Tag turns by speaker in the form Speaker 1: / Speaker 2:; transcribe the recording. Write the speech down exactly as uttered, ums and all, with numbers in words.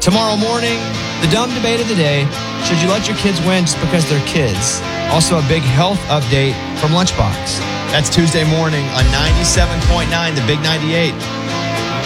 Speaker 1: Tomorrow morning, the dumb debate of the day. Should you let your kids win just because they're kids? Also a big health update from Lunchbox.
Speaker 2: That's Tuesday morning on ninety-seven point nine, the Big ninety-eight.